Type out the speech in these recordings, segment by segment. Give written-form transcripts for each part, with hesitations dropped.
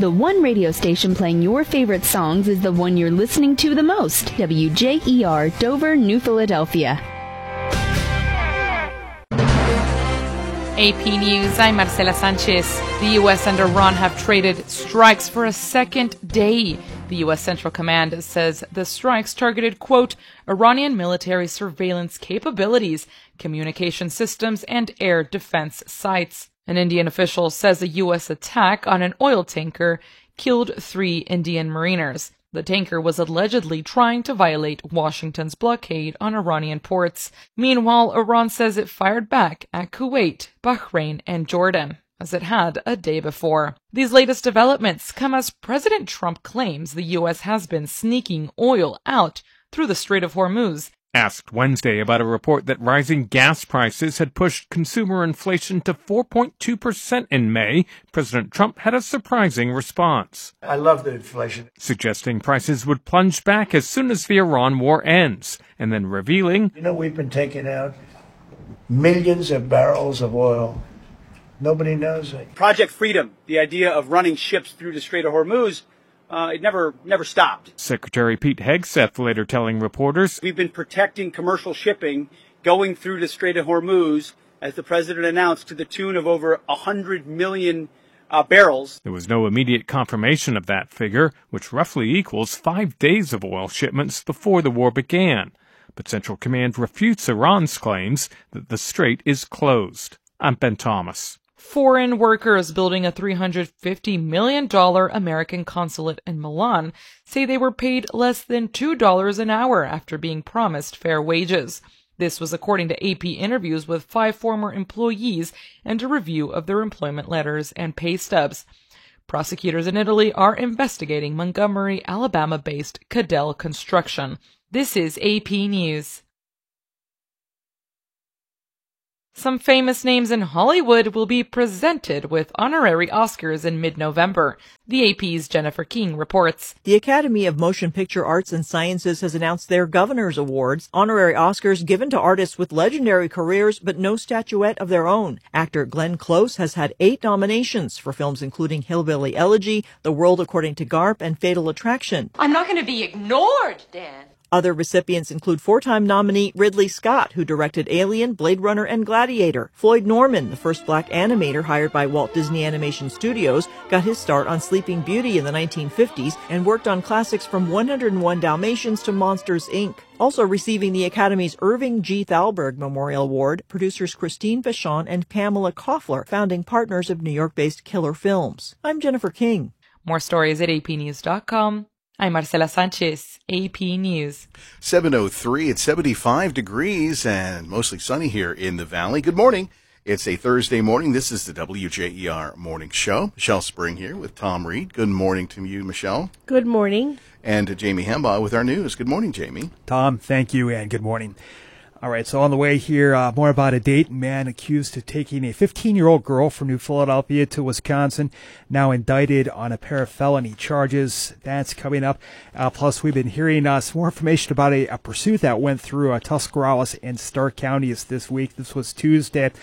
The one radio station playing your favorite songs is the one you're listening to the most. WJER, Dover, New Philadelphia. AP News, I'm Marcela Sanchez. The U.S. and Iran have traded strikes for a second day. The U.S. Central Command says the strikes targeted, quote, Iranian military surveillance capabilities, communication systems, and air defense sites. An Indian official says a U.S. attack on an oil tanker killed 3 Indian mariners. The tanker was allegedly trying to violate Washington's blockade on Iranian ports. Meanwhile, Iran says it fired back at Kuwait, Bahrain, and Jordan, as it had a day before. These latest developments come as President Trump claims the U.S. has been sneaking oil out through the Strait of Hormuz. Asked Wednesday about a report that rising gas prices had pushed consumer inflation to 4.2% in May, President Trump had a surprising response. I love the inflation. Suggesting prices would plunge back as soon as the Iran war ends, and then revealing, we've been taking out millions of barrels of oil. Nobody knows it. Project Freedom, the idea of running ships through the Strait of Hormuz, it never stopped. Secretary Pete Hegseth later telling reporters, we've been protecting commercial shipping going through the Strait of Hormuz, as the president announced, to the tune of over 100 million barrels. There was no immediate confirmation of that figure, which roughly equals 5 days of oil shipments before the war began. But Central Command refutes Iran's claims that the strait is closed. I'm Ben Thomas. Foreign workers building a $350 million American consulate in Milan say they were paid less than $2 an hour after being promised fair wages. This was according to AP interviews with 5 former employees and a review of their employment letters and pay stubs. Prosecutors in Italy are investigating Montgomery, Alabama-based Cadell Construction. This is AP News. Some famous names in Hollywood will be presented with honorary Oscars in mid-November. The AP's Jennifer King reports. The Academy of Motion Picture Arts and Sciences has announced their Governor's Awards, honorary Oscars given to artists with legendary careers but no statuette of their own. Actor Glenn Close has had 8 nominations for films including Hillbilly Elegy, The World According to Garp, and Fatal Attraction. I'm not going to be ignored, Dan. Other recipients include 4-time nominee Ridley Scott, who directed Alien, Blade Runner, and Gladiator. Floyd Norman, the first black animator hired by Walt Disney Animation Studios, got his start on Sleeping Beauty in the 1950s and worked on classics from 101 Dalmatians to Monsters, Inc. Also receiving the Academy's Irving G. Thalberg Memorial Award, producers Christine Vachon and Pamela Koffler, founding partners of New York-based Killer Films. I'm Jennifer King. More stories at apnews.com. I'm Marcela Sanchez, AP News. 7:03, it's 75 degrees and mostly sunny here in the valley. Good morning. It's a Thursday morning. This is the WJER Morning Show. Michelle Spring here with Tom Reed. Good morning to you, Michelle. Good morning. And to Jamie Hembaugh with our news. Good morning, Jamie. Tom, thank you, and good morning. All right, so on the way here, more about a Dayton man accused of taking a 15-year-old girl from New Philadelphia to Wisconsin, now indicted on a pair of felony charges. That's coming up. Plus, we've been hearing some more information about a pursuit that went through Tuscarawas and Stark counties this week. This was Tuesday,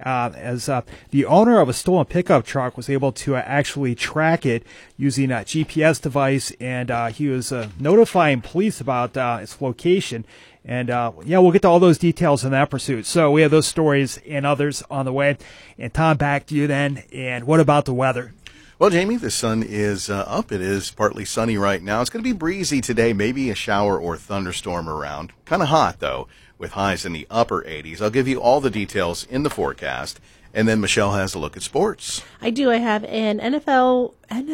as the owner of a stolen pickup truck was able to actually track it using a GPS device, and he was notifying police about its location. And, we'll get to all those details in that pursuit. So we have those stories and others on the way. And Tom, back to you then. And what about the weather? Well, Jamie, the sun is up. It is partly sunny right now. It's going to be breezy today, maybe a shower or thunderstorm around. Kind of hot, though, with highs in the upper 80s. I'll give you all the details in the forecast. And then Michelle has a look at sports. I do. I have an NFL,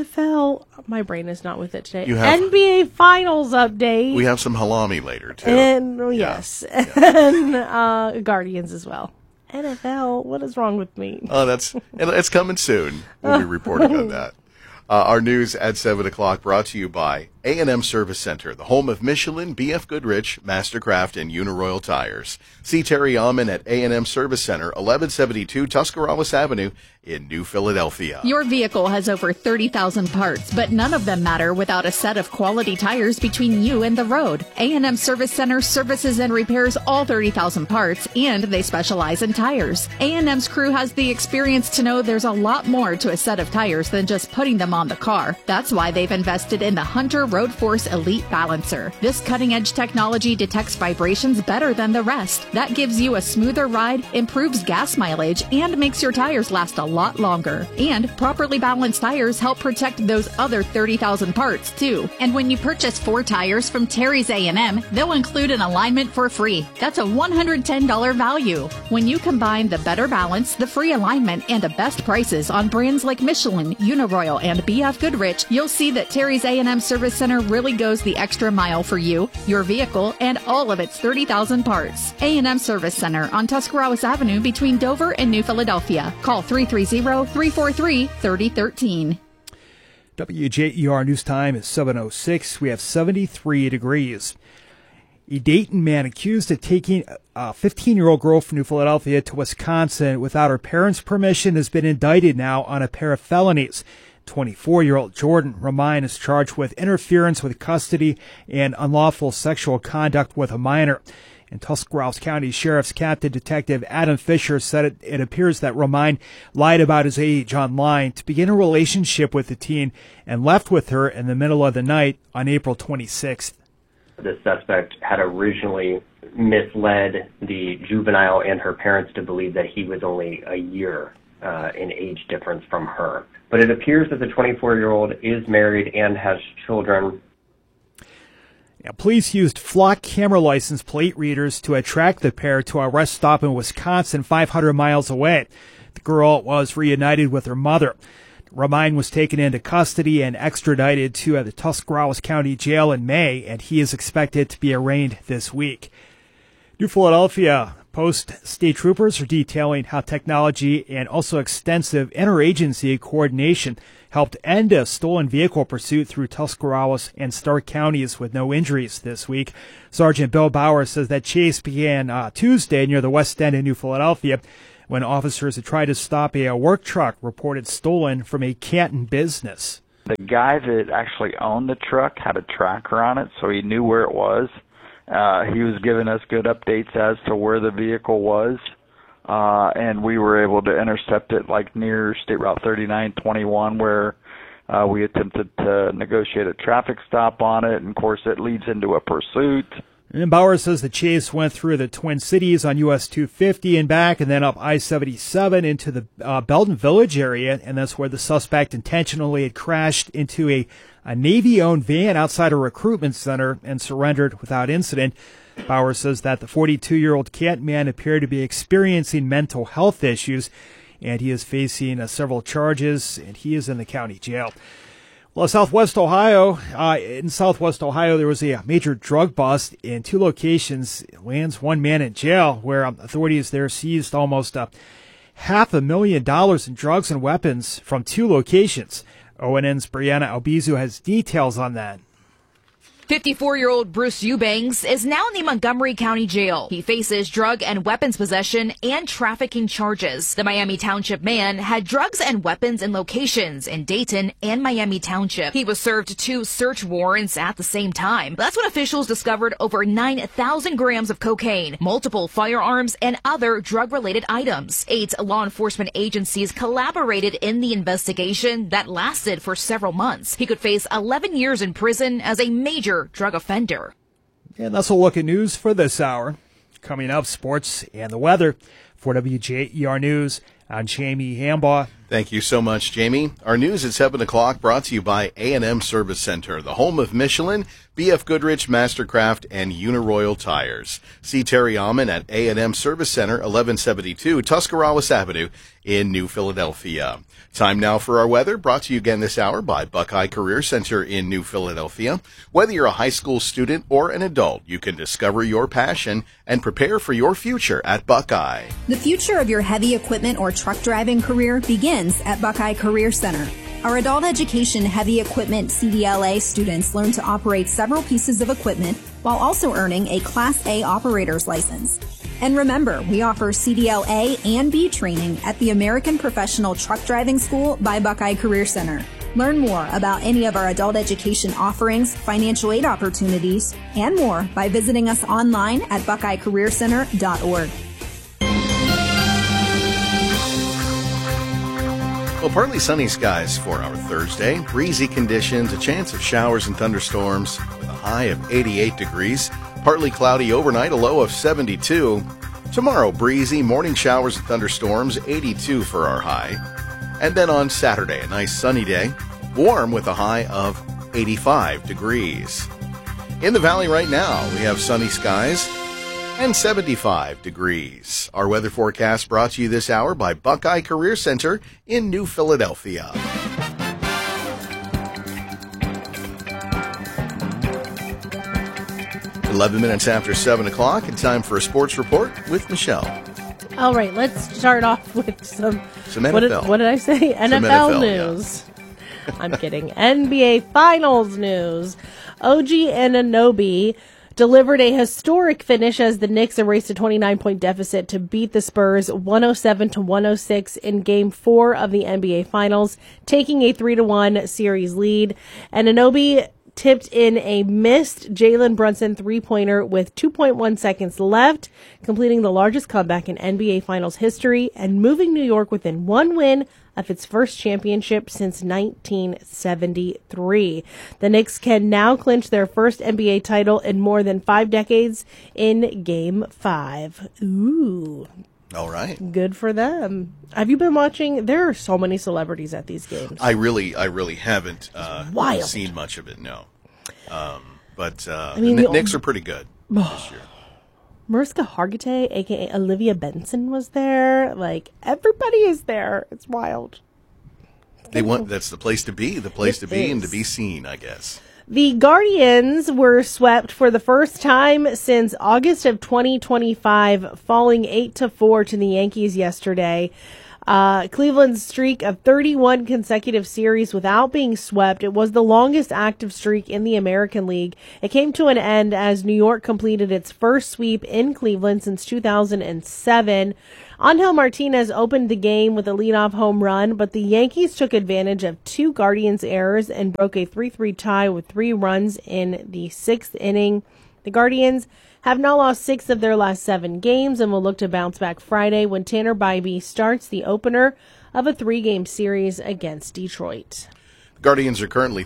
my brain is not with it today. NBA Finals update. We have some halloumi later, too. And, yes. And Guardians as well. NFL, what is wrong with me? Oh, it's coming soon. We'll be reporting on that. Our news at 7 o'clock brought to you by A&M Service Center, the home of Michelin, B.F. Goodrich, Mastercraft, and Uniroyal Tires. See Terry Alman at A&M Service Center, 1172 Tuscarawas Avenue in New Philadelphia. Your vehicle has over 30,000 parts, but none of them matter without a set of quality tires between you and the road. A&M Service Center services and repairs all 30,000 parts, and they specialize in tires. A&M's crew has the experience to know there's a lot more to a set of tires than just putting them on the car. That's why they've invested in the Hunter Road Force Elite Balancer. This cutting-edge technology detects vibrations better than the rest. That gives you a smoother ride, improves gas mileage, and makes your tires last a lot longer. And properly balanced tires help protect those other 30,000 parts, too. And when you purchase 4 tires from Terry's A&M, they'll include an alignment for free. That's a $110 value. When you combine the better balance, the free alignment, and the best prices on brands like Michelin, Uniroyal, and B.F. Goodrich, you'll see that Terry's A&M Service Center really goes the extra mile for you, your vehicle, and all of its 30,000 parts. A&M Service Center on Tuscarawas Avenue between Dover and New Philadelphia. Call 330-343-3013. WJER News Time is 7:06. We have 73 degrees. A Dayton man accused of taking a 15-year-old girl from New Philadelphia to Wisconsin without her parents' permission has been indicted now on a pair of felonies. 24-year-old Jordan Romine is charged with interference with custody and unlawful sexual conduct with a minor. And Tuscarawas County Sheriff's Captain Detective Adam Fisher said it appears that Romine lied about his age online to begin a relationship with the teen and left with her in the middle of the night on April 26th. The suspect had originally misled the juvenile and her parents to believe that he was only a year in age difference from her. But it appears that the 24-year-old is married and has children. Now, police used flock camera license plate readers to attract the pair to a rest stop in Wisconsin 500 miles away. The girl was reunited with her mother. Romine was taken into custody and extradited to the Tuscarawas County Jail in May, and he is expected to be arraigned this week. New Philadelphia Post state troopers are detailing how technology and also extensive interagency coordination helped end a stolen vehicle pursuit through Tuscarawas and Stark counties with no injuries this week. Sergeant Bill Bauer says that chase began Tuesday near the West End in New Philadelphia when officers had tried to stop a work truck reported stolen from a Canton business. The guy that actually owned the truck had a tracker on it, so he knew where it was. He was giving us good updates as to where the vehicle was, and we were able to intercept it like near State Route 3921 where we attempted to negotiate a traffic stop on it, and of course it leads into a pursuit. And Bauer says the chase went through the Twin Cities on US 250 and back, and then up I-77 into the Belton Village area, and that's where the suspect intentionally had crashed into a Navy-owned van outside a recruitment center and surrendered without incident. Bauer says that the 42-year-old Canton man appeared to be experiencing mental health issues, and he is facing several charges, and he is in the county jail. Well, in Southwest Ohio, there was a major drug bust in two locations. It lands one man in jail, where authorities there seized almost $500,000 in drugs and weapons from two locations. ONN's Brianna Albizu has details on that. 54-year-old Bruce Eubanks is now in the Montgomery County Jail. He faces drug and weapons possession and trafficking charges. The Miami Township man had drugs and weapons in locations in Dayton and Miami Township. He was served 2 search warrants at the same time. That's when officials discovered over 9,000 grams of cocaine, multiple firearms, and other drug-related items. 8 law enforcement agencies collaborated in the investigation that lasted for several months. He could face 11 years in prison as a major drug offender. And that's a look at news for this hour. Coming up, sports and the weather. For WJER News, I'm Jamie Hambaugh. Thank you so much, Jamie. Our news at 7 o'clock brought to you by A&M Service Center, the home of Michelin, B.F. Goodrich, Mastercraft, and Uniroyal Tires. See Terry Alman at A&M Service Center, 1172 Tuscarawas Avenue in New Philadelphia. Time now for our weather, brought to you again this hour by Buckeye Career Center in New Philadelphia. Whether you're a high school student or an adult, you can discover your passion and prepare for your future at Buckeye. The future of your heavy equipment or truck driving career begins at Buckeye Career Center. Our adult education heavy equipment CDLA students learn to operate several pieces of equipment while also earning a Class A operator's license. And remember, we offer CDL-A and B training at the American Professional Truck Driving School by Buckeye Career Center. Learn more about any of our adult education offerings, financial aid opportunities, and more by visiting us online at buckeyecareercenter.org. Well, partly sunny skies for our Thursday. Breezy conditions, a chance of showers and thunderstorms with a high of 88 degrees. Partly cloudy overnight, a low of 72. Tomorrow, breezy, morning showers and thunderstorms, 82 for our high. And then on Saturday, a nice sunny day, warm with a high of 85 degrees. In the valley right now, we have sunny skies and 75 degrees. Our weather forecast brought to you this hour by Buckeye Career Center in New Philadelphia. 11 minutes after 7 o'clock, and time for a sports report with Michelle. All right, let's start off with some NFL. What did I say? NFL news. Yeah. I'm kidding. NBA Finals news. OG Anunoby delivered a historic finish as the Knicks erased a 29-point deficit to beat the Spurs 107-106 in Game 4 of the NBA Finals, taking a 3-1 series lead. Anunoby tipped in a missed Jalen Brunson three-pointer with 2.1 seconds left, completing the largest comeback in NBA Finals history and moving New York within one win of its first championship since 1973. The Knicks can now clinch their first NBA title in more than 5 decades in Game 5. Ooh. All right. Good for them. Have you been watching? There are so many celebrities at these games. I really haven't wild. Seen much of it, no. But the Knicks are pretty good this year. Mariska Hargitay, a.k.a. Olivia Benson, was there. Like, everybody is there. It's wild. That's the place to be. The place to be and to be seen, I guess. The Guardians were swept for the first time since August of 2025, falling 8-4 to the Yankees yesterday. Cleveland's streak of 31 consecutive series without being swept. It was the longest active streak in the American League. It came to an end as New York completed its first sweep in Cleveland since 2007. Angel Martinez opened the game with a leadoff home run, but the Yankees took advantage of 2 Guardians errors and broke a 3-3 tie with 3 runs in the 6th inning. The Guardians have now lost 6 of their last 7 games and will look to bounce back Friday when Tanner Bybee starts the opener of a 3-game series against Detroit. The Guardians are currently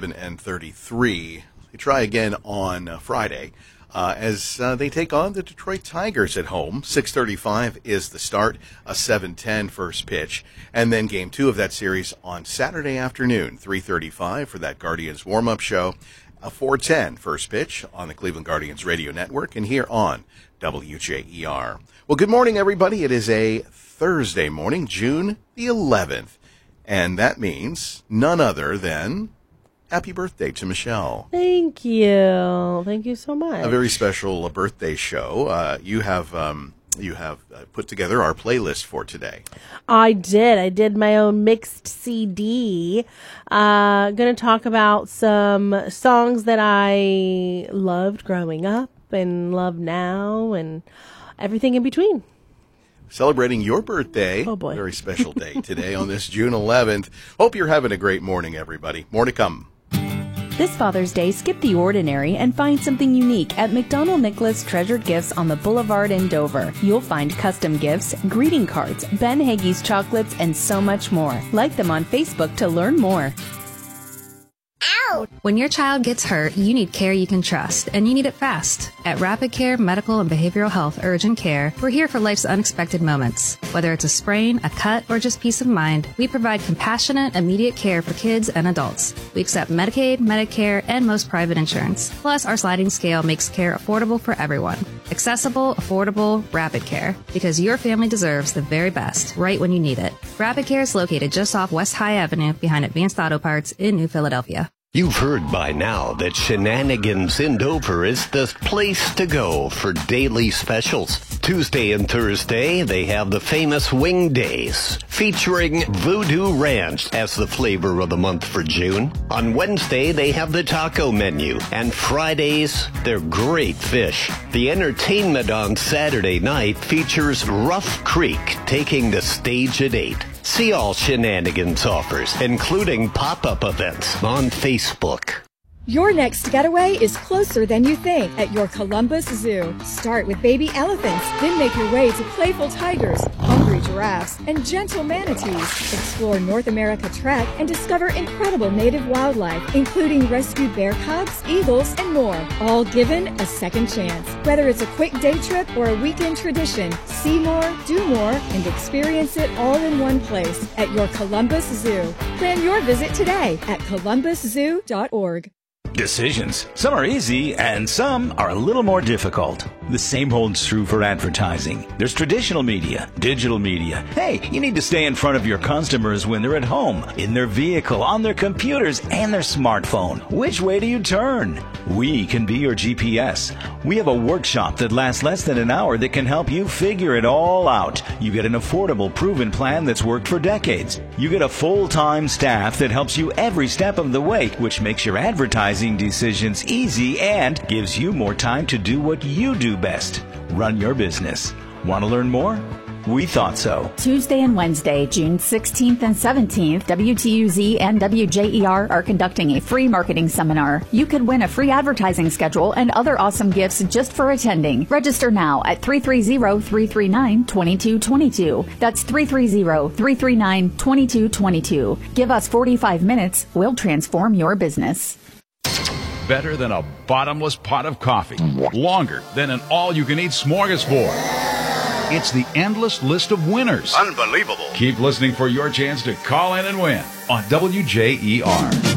37-33. They try again on Friday as they take on the Detroit Tigers at home. 6:35 is the start, a 7:10 first pitch, and then Game 2 of that series on Saturday afternoon, 3:35 for that Guardians warm-up show. A 4:10 first pitch on the Cleveland Guardians radio network and here on WJER. Well, good morning, everybody. It is a Thursday morning, June the 11th, and that means none other than happy birthday to Michelle. Thank you. Thank you so much. A very special birthday show. You have put together our playlist for today. I did my own mixed CD. Going to talk about some songs that I loved growing up and love now and everything in between. Celebrating your birthday. Oh boy. Very special day today on this June 11th. Hope you're having a great morning, everybody. More to come. This Father's Day, skip the ordinary and find something unique at McDonald Nicholas Treasured Gifts on the Boulevard in Dover. You'll find custom gifts, greeting cards, Ben Hagee's chocolates, and so much more. Like them on Facebook to learn more. Ow! When your child gets hurt, you need care you can trust, and you need it fast. At Rapid Care Medical and Behavioral Health Urgent Care, we're here for life's unexpected moments. Whether it's a sprain, a cut, or just peace of mind, we provide compassionate, immediate care for kids and adults. We accept Medicaid, Medicare, and most private insurance. Plus, our sliding scale makes care affordable for everyone. Accessible, affordable, Rapid Care. Because your family deserves the very best, right when you need it. Rapid Care is located just off West High Avenue behind Advanced Auto Parts in New Philadelphia. You've heard by now that Shenanigans in Dover is the place to go for daily specials. Tuesday and Thursday, they have the famous Wing Days, featuring Voodoo Ranch as the flavor of the month for June. On Wednesday, they have the taco menu, and Fridays, they're great fish. The entertainment on Saturday night features Rough Creek taking the stage at 8. See all Shenanigans offers, including pop-up events on Facebook. Your next getaway is closer than you think at your Columbus Zoo. Start with baby elephants, then make your way to playful tigers, hungry giraffes, and gentle manatees. Explore North America Trek and discover incredible native wildlife, including rescued bear cubs, eagles, and more, all given a second chance. Whether it's a quick day trip or a weekend tradition, see more, do more, and experience it all in one place at your Columbus Zoo. Plan your visit today at columbuszoo.org. Decisions. Some are easy and some are a little more difficult. The same holds true for advertising. There's traditional media, digital media. Hey, you need to stay in front of your customers when they're at home, in their vehicle, on their computers, and their smartphone. Which way do you turn? We can be your GPS. We have a workshop that lasts less than an hour that can help you figure it all out. You get an affordable, proven plan that's worked for decades. You get a full-time staff that helps you every step of the way, which makes your advertising decisions easy and gives you more time to do what you do best. Run your business. Want to learn more? We thought so. Tuesday and Wednesday, June 16th and 17th, WTUZ and WJER are conducting a free marketing seminar. You could win a free advertising schedule and other awesome gifts just for attending. Register now at 330-339-2222. That's 330-339-2222. Give us 45 minutes. We'll transform your business. Better than a bottomless pot of coffee. Longer than an all-you-can-eat smorgasbord. It's the endless list of winners. Unbelievable. Keep listening for your chance to call in and win on WJER.